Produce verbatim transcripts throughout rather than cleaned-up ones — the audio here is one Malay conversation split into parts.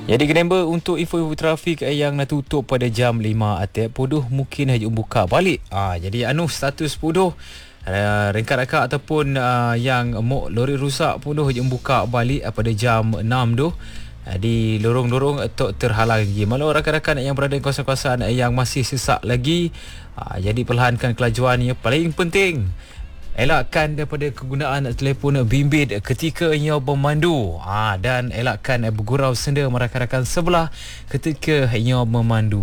Jadi kenapa untuk info-info trafik yang nak tutup pada jam lima atau puduh mungkin hanya buka balik. Ah jadi anu status puduh uh, ringkat rakak ataupun uh, yang mok lori rusak puduh hanya buka balik uh, pada jam enam tu. Di lorong-lorong uh, terhalang lagi. Malah rakan-rakan yang berada di kawasan-kawasan yang masih sesak lagi, uh, jadi perlahankan kelajuan yang paling penting. Elakkan daripada kegunaan telefon bimbit ketika ia memandu, ha, dan elakkan bergurau senda rakan-rakan sebelah ketika ia memandu.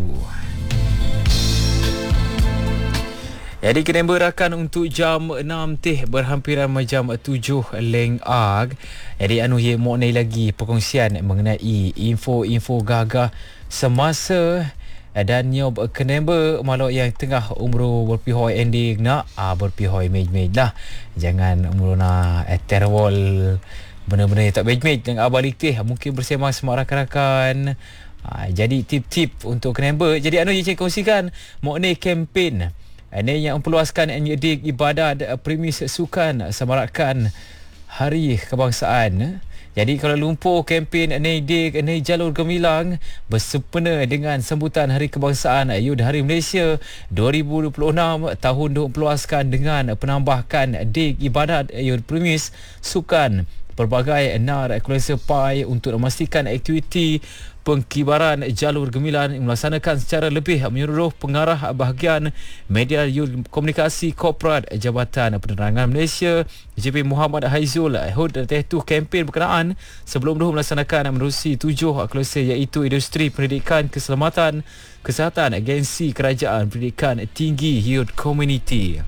Jadi kena berakan untuk jam enam teh berhampiran jam tujuh leng ag. Jadi anu ye mo nei lagi perkongsian mengenai info-info gagah semasa dan nyob kenember malu yang tengah umur berpihoi ending nak ah berpihoi mej-mej lah. Jangan umur na eh, terwol benar-benar tak mej-mej dengan abalik teh mungkin bersama semua rakan-rakan. Ah, jadi tip-tip untuk kenember. Jadi anu yang saya kongsikan mengenai kempen ini yang memperluaskan enyedik ibadat premis sukan samarakan Hari Kebangsaan. Jadi kalau lumpur kempen Neidik Nei Jalur Gemilang bersempena dengan sambutan Hari Kebangsaan Ayuh Hari Malaysia dua ribu dua puluh enam tahun diperluaskan dengan penambahkan dik ibadat ayuh premis sukan pelbagai enar kuasa pai untuk memastikan aktiviti pengkibaran jalur gemilang melaksanakan secara lebih menyeluruh. Pengarah bahagian media komunikasi korporat Jabatan Penerangan Malaysia J P Muhammad Haizul hud tehtu kempen berkenaan sebelum dulu melaksanakan menerusi tujuh kluster iaitu industri pendidikan, keselamatan, kesihatan, agensi kerajaan, pendidikan tinggi, youth community.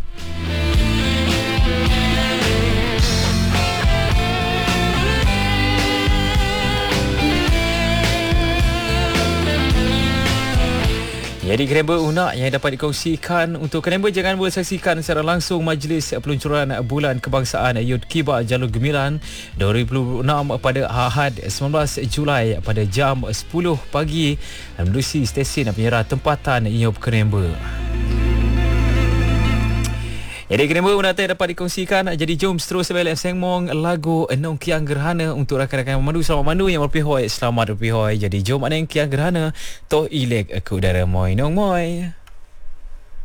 Jadi kenapa unak yang dapat dikongsikan untuk kenapa jangan boleh saksikan secara langsung majlis peluncuran bulan kebangsaan Yud Kibar Jalur Gemilang dua ribu dua puluh enam pada Ahad sembilan belas Julai pada jam sepuluh pagi menerusi stesen penyerah tempatan Iyob Kenapa. Jadi kenapa menata dapat dikongsikan. Jadi jom terus sebelum sengmong lagu Enong Kiang Gerhana untuk rakan-rakan memandu. Selamat mandu yang berpihoi, selamat berpihoi. Jadi jom aneng Kiang Gerhana toh ilek ke udara moi nong moi.